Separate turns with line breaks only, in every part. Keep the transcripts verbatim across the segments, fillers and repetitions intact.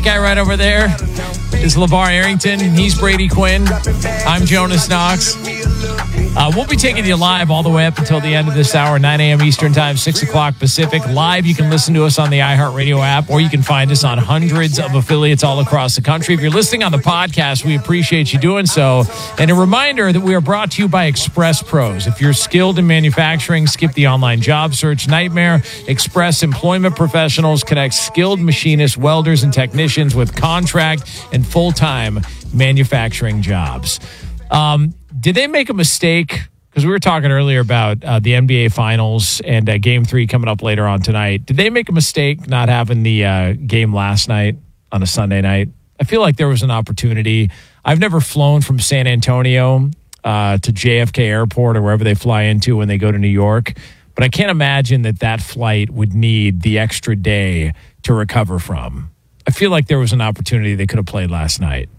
guy right over there is LeVar Arrington. He's Brady Quinn. I'm Jonas Knox. Uh, we'll be taking you live all the way up until the end of this hour, nine a.m. Eastern Time, six o'clock Pacific. Live, you can listen to us on the iHeartRadio app, or you can find us on hundreds of affiliates all across the country. If you're listening on the podcast, we appreciate you doing so. And a reminder that we are brought to you by Express Pros. If you're skilled in manufacturing, skip the online job search nightmare. Express Employment Professionals connects skilled machinists, welders, and technicians with contract and full-time manufacturing jobs. Um, did they make a mistake? Because we were talking earlier about uh, the N B A Finals and uh, Game three coming up later on tonight. Did they make a mistake not having the uh, game last night on a Sunday night? I feel like there was an opportunity. I've never flown from San Antonio uh, to J F K Airport or wherever they fly into when they go to New York. But I can't imagine that that flight would need the extra day to recover from. I feel like there was an opportunity they could have played last night.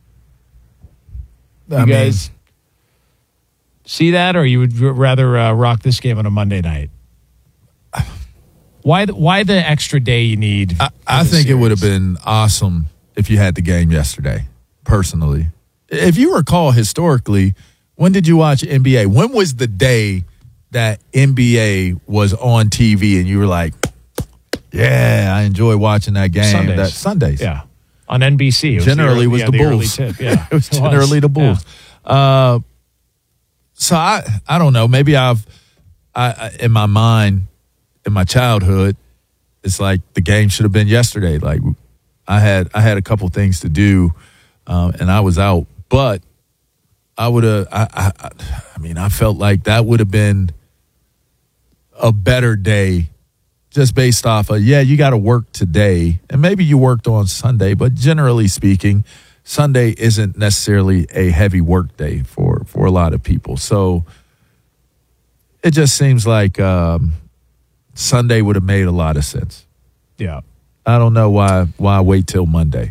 You I guys mean, see that, or you would rather uh, rock this game on a Monday night? Why the, why the extra day you need?
I, I think series? It would have been awesome if you had the game yesterday, personally. If you recall historically, when did you watch N B A? When was the day that N B A was on T V and you were like, yeah, I enjoy watching that game?
Sundays.
That Sundays.
Yeah. On N B C. It was
generally
the,
was
yeah,
the,
the
Bulls.
Early tip. Yeah.
It was
it
generally
was.
the Bulls. Yeah. Uh, so I, I don't know. Maybe I've, I, I, in my mind, in my childhood, it's like the game should have been yesterday. Like I had, I had a couple things to do, uh, and I was out. But I would have. I, I, I mean, I felt like that would have been a better day, just based off of yeah, you got to work today, and maybe you worked on Sunday, but generally speaking, Sunday isn't necessarily a heavy work day for for a lot of people. So it just seems like um, Sunday would have made a lot of sense.
Yeah,
I don't know why why wait till Monday.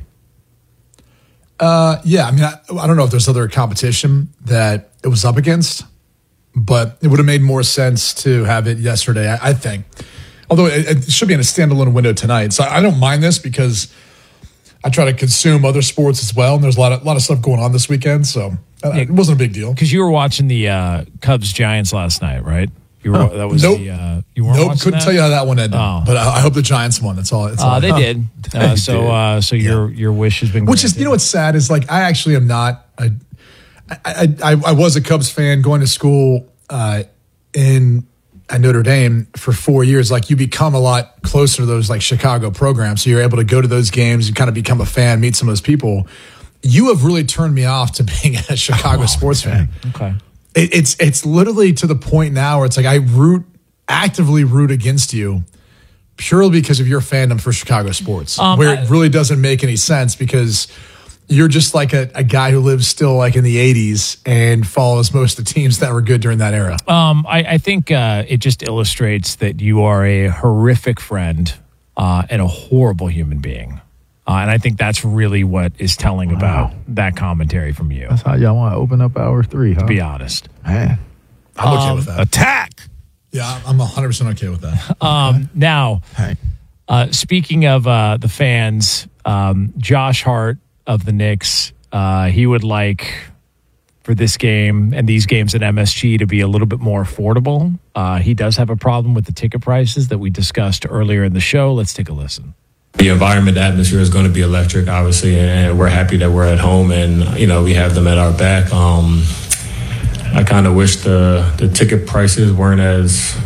Uh, yeah, I mean, I, I don't know if there's other competition that it was up against, but it would have made more sense to have it yesterday, I, I think. Although it, it should be in a standalone window tonight. So I don't mind this because I try to consume other sports as well, and there's a lot of, lot of stuff going on this weekend, so uh, yeah, it wasn't a big deal.
Because you were watching the uh, Cubs-Giants last night, right? You were,
oh,
that was
nope.
the, uh, you weren't
nope,
watching
couldn't
that?
tell you how that one ended,
oh.
but I, I hope the Giants won. That's all. That's
uh,
all
they did. Uh, so
did.
Uh, so yeah. your your wish has been
Which
granted.
is, you know what's sad is like I actually am not, a, I, I, I was a Cubs fan going to school uh, in at Notre Dame for four years. Like you become a lot closer to those like Chicago programs. So you're able to go to those games, you kind of become a fan, meet some of those people. You have really turned me off to being a Chicago
oh,
sports
okay.
fan.
Okay.
It, it's, it's literally to the point now where it's like I root, actively root against you purely because of your fandom for Chicago sports,
um,
where
I,
it really doesn't make any sense because you're just like a, a guy who lives still like in the eighties and follows most of the teams that were good during that era.
Um, I, I think uh, it just illustrates that you are a horrific friend uh, and a horrible human being. Uh, and I think that's really what is telling wow. about that commentary from you.
That's how y'all want to open up hour three, huh?
To be honest.
Man.
I'm okay
um,
with that.
Attack!
Yeah, I'm one hundred percent okay with that.
Um,
okay.
Now,
hey.
uh, speaking of uh, the fans, um, Josh Hart of the Knicks, uh, he would like for this game and these games at M S G to be a little bit more affordable. Uh, he does have a problem with the ticket prices that we discussed earlier in the show. Let's take a listen.
The environment, the atmosphere is going to be electric, obviously, and we're happy that we're at home and, you know, we have them at our back. Um, I kind of wish the, the ticket prices weren't as